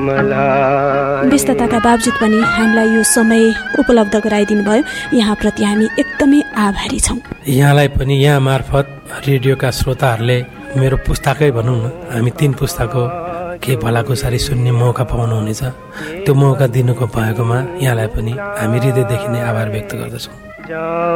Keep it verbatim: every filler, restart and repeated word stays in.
व्यस्तताका बावजुद पनि हामीलाई यो समय उपलब्ध गराइदिनु भयो, यहाँप्रति हामी एकदमै आभारी छौँ। यहाँलाई पनि यहाँ मार्फत रेडियोका श्रोताहरूले मेरो पुस्ताकै भनौँ न, हामी तीन पुस्ताको के भलाकुसारी सुन्ने मौका पाउनुहुनेछ। त्यो मौका दिनुको भएकोमा यहाँलाई पनि हामी हृदयदेखि नै आभार व्यक्त गर्दछौँ।